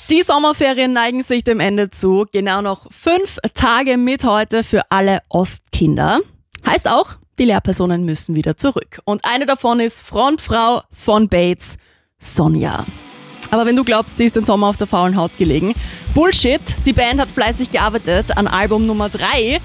Die Sommerferien neigen sich dem Ende zu. Genau noch 5 Tage mit heute für alle Ostkinder. Heißt auch, die Lehrpersonen müssen wieder zurück. Und eine davon ist Frontfrau von Bates, Sonja. Aber wenn du glaubst, sie ist den Sommer auf der faulen Haut gelegen, Bullshit, die Band hat fleißig gearbeitet an Album Nummer 3.